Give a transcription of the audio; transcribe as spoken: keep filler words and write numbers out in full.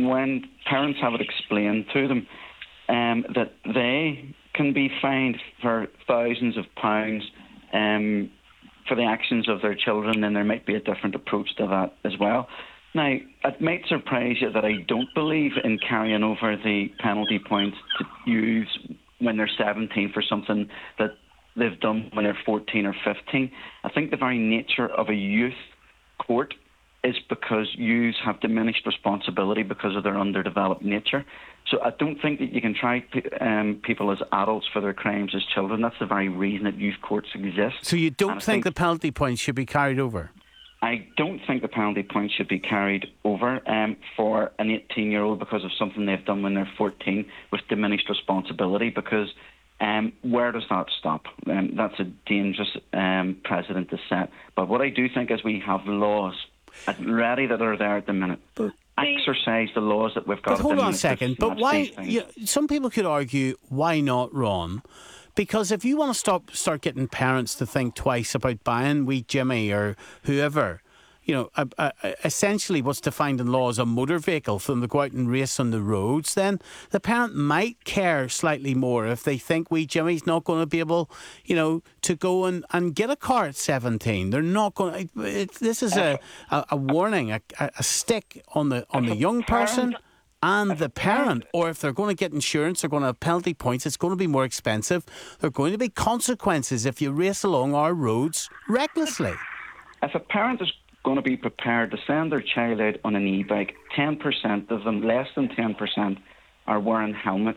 and when parents have it explained to them um, that they can be fined for thousands of pounds um, for the actions of their children, then there might be a different approach to that as well. Now, it might surprise you that I don't believe in carrying over the penalty points to use when they're seventeen for something that they've done when they're fourteen or fifteen. I think the very nature of a youth court is because youths have diminished responsibility because of their underdeveloped nature. So I don't think that you can try um, people as adults for their crimes as children. That's the very reason that youth courts exist. So you don't think, think the penalty points should be carried over? I don't think the penalty points should be carried over um, for an eighteen-year-old because of something they've done when they're fourteen with diminished responsibility, because um, where does that stop? Um, that's a dangerous um, precedent to set. But what I do think is we have laws ready that are there at the minute. But exercise the laws that we've got. But at hold the on a minute second. But why? You, some people could argue, why not, Ron? Because if you want to stop, start getting parents to think twice about buying wee Jimmy or whoever, you know, uh, uh, essentially what's defined in law as a motor vehicle for them to go out and race on the roads, then the parent might care slightly more if they think wee Jimmy's not going to be able, you know, to go and, and get a car at seventeen. They're not going to... It, this is a, a, a warning, a, a stick on the on the young person and the parent. Or if they're going to get insurance, they're going to have penalty points, it's going to be more expensive. There are going to be consequences if you race along our roads recklessly. If a parent is going to be prepared to send their child out on an e-bike, ten percent of them, less than ten percent, are wearing helmets.